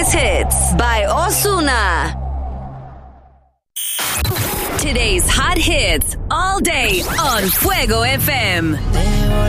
Greatest Hits by Ozuna. Today's hot hits all day on Fuego FM.